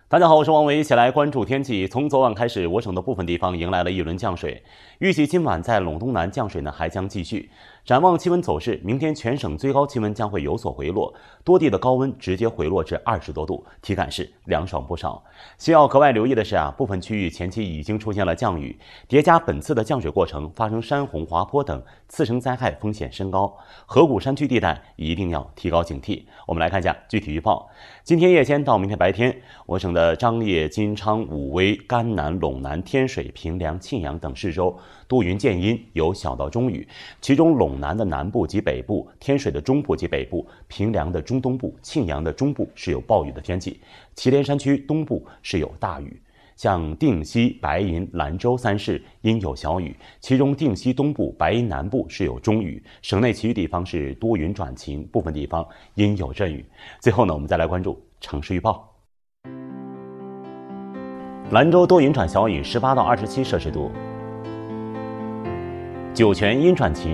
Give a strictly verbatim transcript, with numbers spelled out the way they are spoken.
大家好，我是王维，一起来关注天气。从昨晚开始，我省的部分地方迎来了一轮降水，预计今晚在陇东南降水呢还将继续。展望气温走势，明天全省最高气温将会有所回落，多地的高温直接回落至二十多度，体感是凉爽不少。需要格外留意的是啊，部分区域前期已经出现了降雨，叠加本次的降水过程发生山洪、滑坡等次生灾害风险升高，河谷山区地带一定要提高警惕。我们来看一下具体预报。今天夜间到明天白天，我省的张掖、金昌、武威、甘南、陇南、天水、平凉、沁阳等市州多云见阴，有小到中雨，其中陇南的南部及北部、天水的中部及北部、平凉的中东部、沁阳的中部是有暴雨的天气，祁连山区东部是有大雨。像定西、白银、兰州三市阴有小雨，其中定西东部、白银南部是有中雨，省内其余地方是多云转晴，部分地方阴有阵雨。最后呢，我们再来关注城市预报。兰州多云转小雨，十八到二十七摄氏度；酒泉阴转晴。